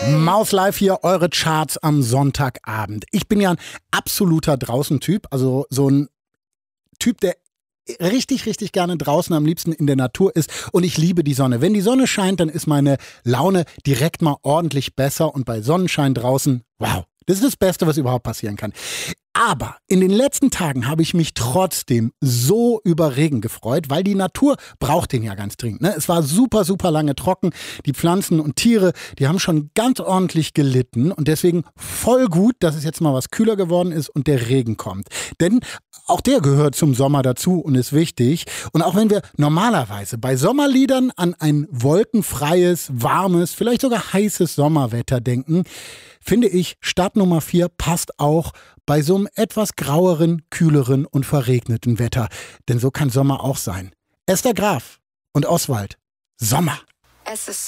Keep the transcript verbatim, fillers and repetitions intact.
Maus Live hier, eure Charts am Sonntagabend. Ich bin ja ein absoluter Draußen-Typ, also so ein Typ, der richtig, richtig gerne draußen, am liebsten in der Natur ist, und ich liebe die Sonne. Wenn die Sonne scheint, dann ist meine Laune direkt mal ordentlich besser, und bei Sonnenschein draußen, wow, das ist das Beste, was überhaupt passieren kann. Aber in den letzten Tagen habe ich mich trotzdem so über Regen gefreut, weil die Natur braucht den ja ganz dringend. Ne? Es war super, super lange trocken. Die Pflanzen und Tiere, die haben schon ganz ordentlich gelitten, und deswegen voll gut, dass es jetzt mal was kühler geworden ist und der Regen kommt. Denn auch der gehört zum Sommer dazu und ist wichtig. Und auch wenn wir normalerweise bei Sommerliedern an ein wolkenfreies, warmes, vielleicht sogar heißes Sommerwetter denken, finde ich, Start Nummer vier passt auch bei so einem etwas graueren, kühleren und verregneten Wetter. Denn so kann Sommer auch sein. Esther Graf und Oswald. Sommer. Es ist